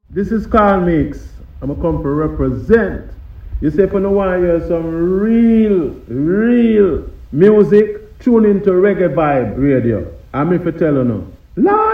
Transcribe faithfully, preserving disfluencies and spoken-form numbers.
This is Carl Mix. I'm a come to represent. You say if you want to hear some real, real music, tune into Reggae Vibe Radio. I'm if you tell you no. Lord